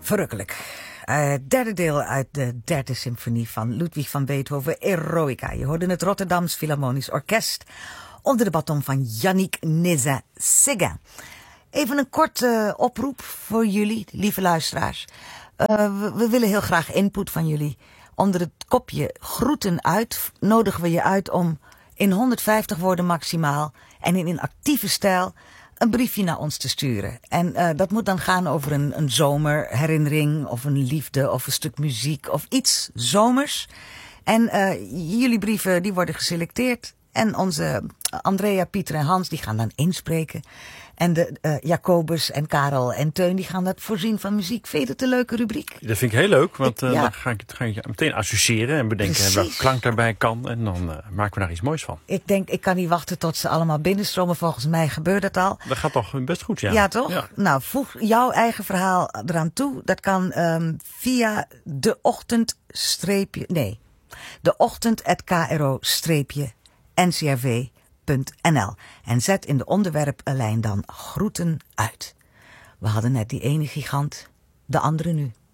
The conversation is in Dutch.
Verrukkelijk. Derde deel uit de derde symfonie van Ludwig van Beethoven, Eroica. Je hoorde het Rotterdams Philharmonisch Orkest onder de baton van Yannick Nézet-Séguin. Even een korte oproep voor jullie, lieve luisteraars. We willen heel graag input van jullie. Onder het kopje groeten uit nodigen we je uit om in 150 woorden maximaal en in actieve stijl een briefje naar ons te sturen. En dat moet dan gaan over een zomerherinnering of een liefde of een stuk muziek of iets zomers. En jullie brieven die worden geselecteerd. En onze Andrea, Pieter en Hans die gaan dan inspreken. En de Jacobus en Karel en Teun die gaan dat voorzien van muziek. Vind je het een leuke rubriek? Dat vind ik heel leuk, want dan ga ik meteen associëren en bedenken welke klank daarbij kan. En dan maken we daar iets moois van. Ik kan niet wachten tot ze allemaal binnenstromen. Volgens mij gebeurt dat al. Dat gaat toch best goed, ja. Ja, toch? Ja. Nou, voeg jouw eigen verhaal eraan toe. Dat kan via de ochtend@kro-ncrv.nl. En zet in de onderwerplijn dan groeten uit. We hadden net die ene gigant, de andere nu.